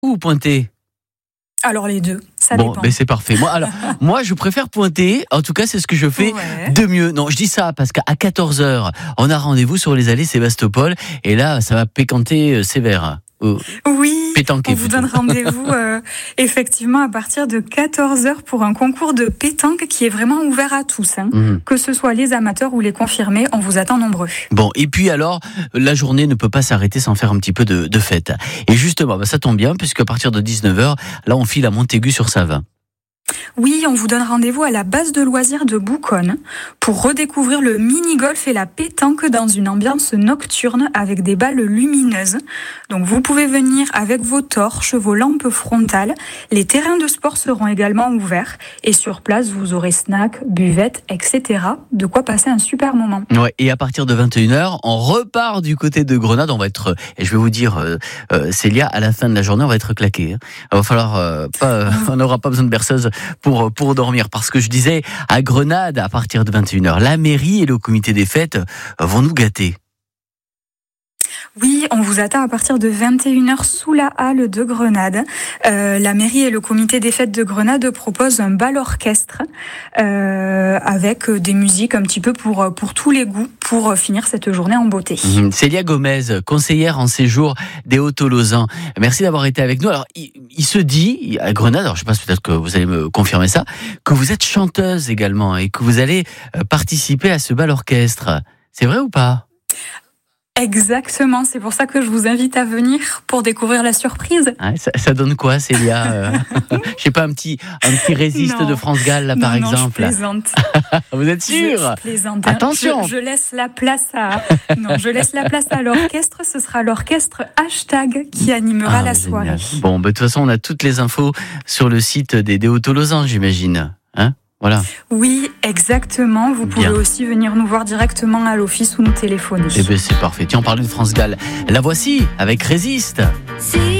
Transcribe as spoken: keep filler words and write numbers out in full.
ou pointer? Alors les deux, ça bon, dépend. Ben c'est parfait. Moi, alors, moi, je préfère pointer. En tout cas, c'est ce que je fais Ouais. de mieux. Non, je dis ça parce qu'à quatorze heures, on a rendez-vous sur les allées Sébastopol. Et là, ça va pécanter euh, sévère. Euh, Oui, pétanquer on vous plutôt. donne rendez-vous euh, effectivement à partir de quatorze heures pour un concours de pétanque qui est vraiment ouvert à tous. Hein. Mmh. Que ce soit les amateurs ou les confirmés, on vous attend nombreux. Bon, et puis alors, la journée ne peut pas s'arrêter sans faire un petit peu de, de fête. Et justement, bah, ça tombe bien, puisqu'à partir de dix-neuf heures, là, on file à Montaigu-sur-Savin. Oui, on vous donne rendez-vous à la base de loisirs de Bouconne pour redécouvrir le mini-golf et la pétanque dans une ambiance nocturne avec des balles lumineuses. Donc vous pouvez venir avec vos torches, vos lampes frontales. Les terrains de sport seront également ouverts et sur place vous aurez snacks, buvettes, et cetera. De quoi passer un super moment. Ouais, et à partir de vingt et une heures, on repart du côté de Grenade. On va être, et je vais vous dire, euh, euh, Célia, à la fin de la journée, on va être claqué. Hein. Il va falloir, euh, pas, on n'aura pas besoin de berceuse pour pour dormir, parce que je disais, à Grenade, à partir de vingt et une heures, la mairie et le comité des fêtes vont nous gâter. Oui, on vous attend à partir de vingt et une heures sous la halle de Grenade. Euh, la mairie et le comité des fêtes de Grenade proposent un bal orchestre euh, avec des musiques un petit peu pour, pour tous les goûts pour finir cette journée en beauté. Mmh. Célia Gomez, conseillère en séjour des Hauts-Tolosan. Merci d'avoir été avec nous. Alors, il, il se dit, à Grenade, alors je pense peut-être que vous allez me confirmer ça, que vous êtes chanteuse également et que vous allez participer à ce bal orchestre. C'est vrai ou pas ? Exactement, c'est pour ça que je vous invite à venir pour découvrir la surprise. Ouais, ça, ça donne quoi, Célia euh, je sais pas, un petit, un petit résiste non. de France Gall, là, par non, exemple. Non, je plaisante. Vous êtes sûr ? Je, je plaisante. Attention. Je, je laisse la place à. Non, je laisse la place à l'orchestre. Ce sera l'orchestre Hashtag qui animera ah, la génial. soirée. Bon, bah, de toute façon, on a toutes les infos sur le site des, des Hauts-Tolosan, j'imagine. Hein ? Voilà. Oui, exactement. Vous pouvez Bien. aussi venir nous voir directement à l'office ou nous téléphoner. Eh bien, c'est parfait. Tiens, on parlait de France Gall. La voici avec Résiste. Si